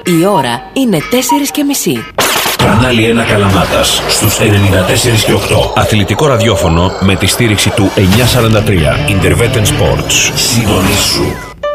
Η ώρα είναι 4:30. Κανάλι 1 Καλαμάτας στους 94 και 8. Αθλητικό ραδιόφωνο με τη στήριξη του 943. Interveten Sports. Συντονίσου.